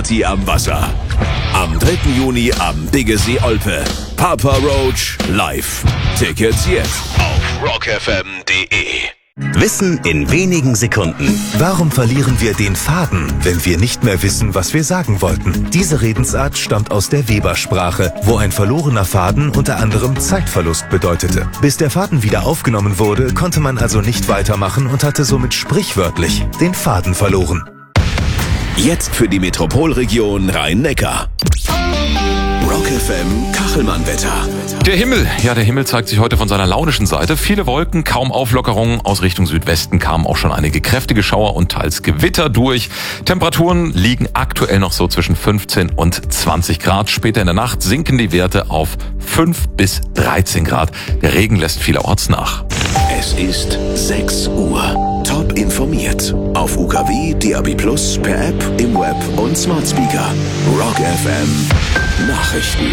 Party am Wasser. Am 3. Juni am Biggesee Olpe. Papa Roach live. Tickets jetzt auf rockfm.de. Wissen in wenigen Sekunden. Warum verlieren wir den Faden, wenn wir nicht mehr wissen, was wir sagen wollten? Diese Redensart stammt aus der Webersprache, wo ein verlorener Faden unter anderem Zeitverlust bedeutete. Bis der Faden wieder aufgenommen wurde, konnte man also nicht weitermachen und hatte somit sprichwörtlich den Faden verloren. Jetzt für die Metropolregion Rhein-Neckar. Rock FM Kachelmann-Wetter. Der Himmel zeigt sich heute von seiner launischen Seite. Viele Wolken, kaum Auflockerungen. Aus Richtung Südwesten kamen auch schon einige kräftige Schauer und teils Gewitter durch. Temperaturen liegen aktuell noch so zwischen 15 und 20 Grad. Später in der Nacht sinken die Werte auf 5 bis 13 Grad. Der Regen lässt vielerorts nach. Es ist 6 Uhr. Top informiert. Auf UKW, DAB+, per App, im Web und Smart Speaker. Rock FM Nachrichten.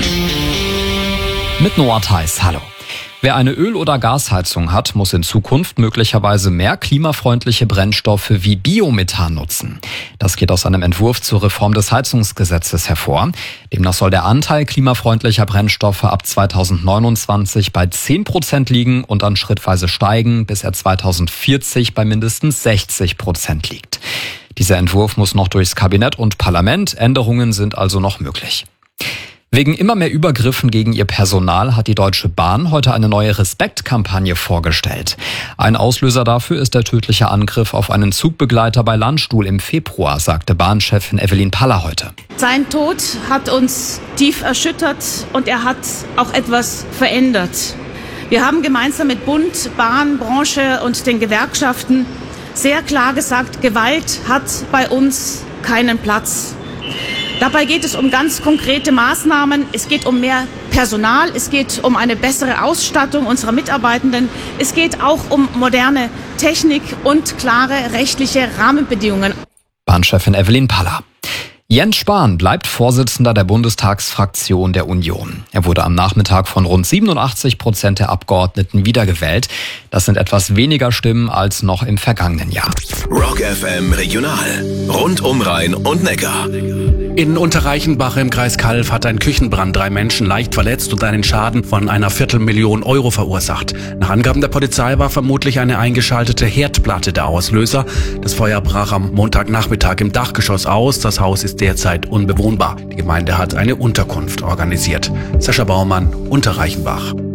Mit Noah Theis, hallo. Wer eine Öl- oder Gasheizung hat, muss in Zukunft möglicherweise mehr klimafreundliche Brennstoffe wie Biomethan nutzen. Das geht aus einem Entwurf zur Reform des Heizungsgesetzes hervor. Demnach soll der Anteil klimafreundlicher Brennstoffe ab 2029 bei 10% liegen und dann schrittweise steigen, bis er 2040 bei mindestens 60% liegt. Dieser Entwurf muss noch durchs Kabinett und Parlament. Änderungen sind also noch möglich. Wegen immer mehr Übergriffen gegen ihr Personal hat die Deutsche Bahn heute eine neue Respektkampagne vorgestellt. Ein Auslöser dafür ist der tödliche Angriff auf einen Zugbegleiter bei Landstuhl im Februar, sagte Bahnchefin Evelyn Paller heute. Sein Tod hat uns tief erschüttert und er hat auch etwas verändert. Wir haben gemeinsam mit Bund, Bahn, Branche und den Gewerkschaften sehr klar gesagt, Gewalt hat bei uns keinen Platz. Dabei geht es um ganz konkrete Maßnahmen. Es geht um mehr Personal. Es geht um eine bessere Ausstattung unserer Mitarbeitenden. Es geht auch um moderne Technik und klare rechtliche Rahmenbedingungen. Bahnchefin Evelyn Paller. Jens Spahn bleibt Vorsitzender der Bundestagsfraktion der Union. Er wurde am Nachmittag von rund 87% der Abgeordneten wiedergewählt. Das sind etwas weniger Stimmen als noch im vergangenen Jahr. Rock FM Regional. Rund um Rhein und Neckar. In Unterreichenbach im Kreis Calw hat ein Küchenbrand 3 Menschen leicht verletzt und einen Schaden von einer 250.000 Euro verursacht. Nach Angaben der Polizei war vermutlich eine eingeschaltete Herdplatte der Auslöser. Das Feuer brach am Montagnachmittag im Dachgeschoss aus. Das Haus ist derzeit unbewohnbar. Die Gemeinde hat eine Unterkunft organisiert. Sascha Baumann, Unterreichenbach.